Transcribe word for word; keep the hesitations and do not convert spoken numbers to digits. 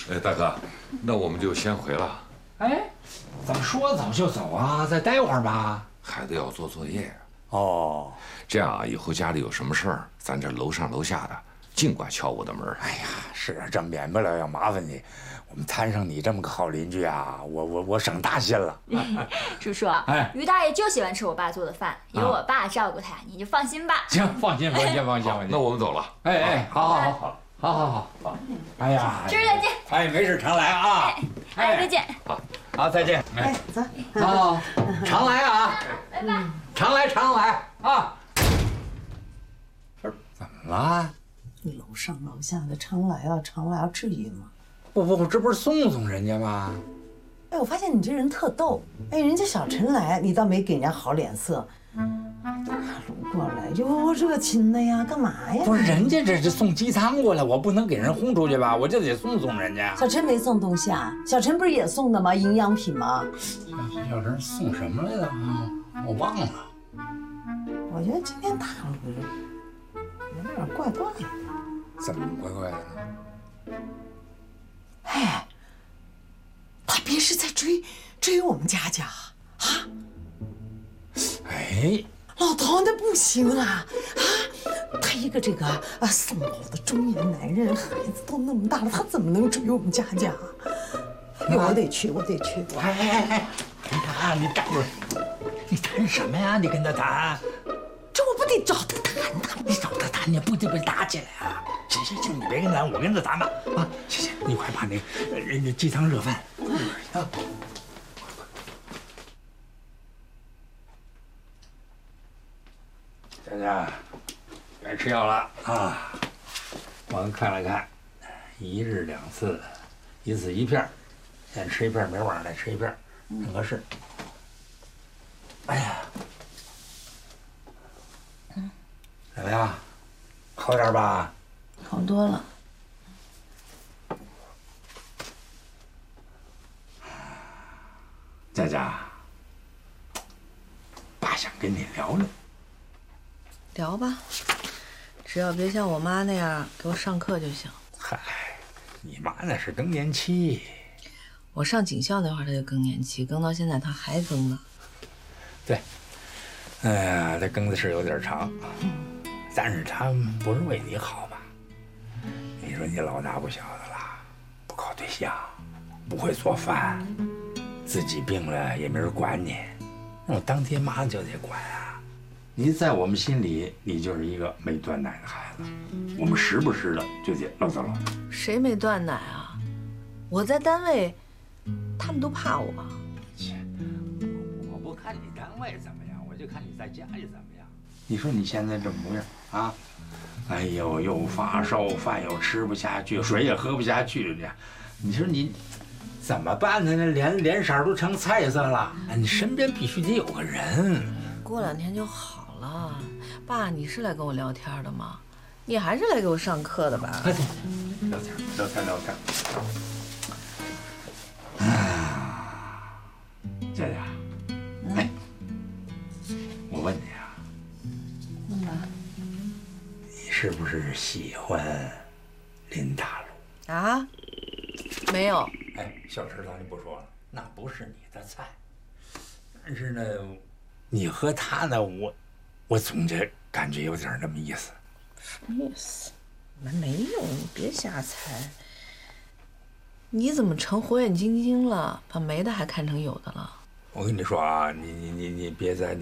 哎，大哥，那我们就先回了。 哎，怎么说走就走啊？再待会儿吧。 孩子要做作业。 哦， 这样啊，以后家里有什么事儿，咱这楼上楼下的尽管敲我的门。 哎呀，是啊，这免不了要麻烦你。我们摊上你这么个好邻居啊，我我我省大心了。 叔叔， 哎， 于大爷就喜欢吃我爸做的饭，有我爸照顾他，你就放心吧。 行，放心，放心，放心，放心。 那我们走了。 哎哎，好好好好好好好好。哎呀， 今儿再见。 哎，没事常来啊。 哎，再见。 好， 好，再见。 哎，走。 好，常来啊。 拜拜。 常来常来啊。不是，怎么了？ 楼上楼下的常来啊，常来啊，至于吗？ 不不不，这不是送送人家吗？ 哎，我发现你这人特逗。哎，人家小陈来，你倒没给人家好脸色。大路过来就热情的呀，干嘛呀？ 不是，人家这是送鸡汤过来，我不能给人轰出去吧？我就得送送人家。 小陈没送东西啊？小陈不是也送的吗？营养品吗？ 小小陈送什么来着啊？我忘了。 我觉得今天大路有点怪怪的。 怎么怪怪的呢？ 哎，他别是在追追我们佳佳啊？ 哎， 老头那不行了啊！他一个这个啊丧老的中年男人，孩子都那么大了，他怎么能追我们佳佳？哎，我得去，我得去。 哎哎哎哎，你站住！你谈什么呀？你跟他谈？ 这我不得找他谈谈？ 你找他谈，你不就被打起来啊？行行行，你别跟他谈，我跟他谈吧。啊，行行，你快把那个人家鸡汤热饭。啊。佳佳，该吃药了啊！我看了看，一日两次，一次一片，先吃一片，明晚上再吃一片，正合适。哎呀，嗯，怎么样？好点吧？ 好多了。 佳佳，爸想跟你聊聊。 聊吧，只要别像我妈那样给我上课就行。 嗨，你妈那是更年期。 我上警校那会儿她就更年期，更到现在她还更呢。 对，哎呀，这更的是有点长，但是她不是为你好吧？你说你老大不小的了，不搞对象，不会做饭，自己病了也没人管你，那我当爹妈就得管啊。你在我们心里，你就是一个没断奶的孩子，我们时不时的就得唠叨唠叨。 谁没断奶啊？我在单位，他们都怕我。 切，我不看你单位怎么样，我就看你在家里怎么样。你说你现在这模样啊，哎呦，又发烧，饭又吃不下去，水也喝不下去的，你说你怎么办呢？那脸脸色都成菜色了。你身边必须得有个人。 过两天就好了。爸，你是来跟我聊天的吗？你还是来给我上课的吧？ 快点，聊天，聊天，聊天。啊，佳佳，哎，我问你啊， 问吧。 你是不是喜欢林大陆？ 啊？没有。 哎，小陈咱就不说了，那不是你的菜。但是呢，你和他呢，我，我总觉感觉有点那么意思。 什么意思？没没有，你别瞎猜。你怎么成火眼金睛了？把没的还看成有的了？ 我跟你说啊，你你你你别在你